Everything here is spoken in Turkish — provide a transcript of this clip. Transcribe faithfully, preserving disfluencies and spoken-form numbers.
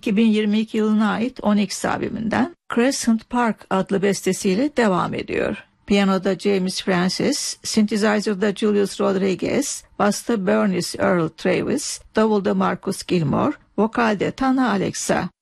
iki bin yirmi iki yılına ait Onyx albümünden Crescent Park adlı bestesiyle devam ediyor. Piyanoda James Francis, synthesizer'da Julius Rodriguez, basta Bernice Earl Travis, davulda Marcus Gilmore, vokalde Tana Alexa.